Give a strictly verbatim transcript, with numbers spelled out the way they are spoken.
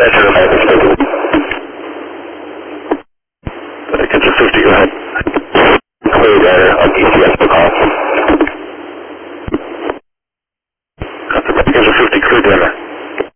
dispatcher. Kitchen fifty, go ahead. Clear there on E C S for call. Kitchen fifty, clear there.